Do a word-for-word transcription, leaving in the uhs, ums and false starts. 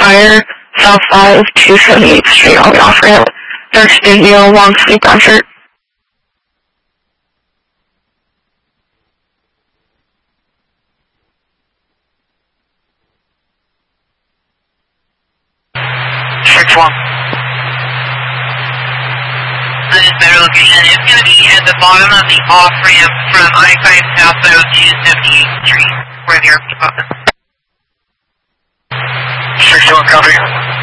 Tire, South five, two seventy-eighth Street on the off-ramp. Dark studio, long sleeve brown shirt. six one. This is better location. It's going to be at the bottom of the off-ramp from I five southbound to seventy-eighth Street, where the R P pop is. six one, copy.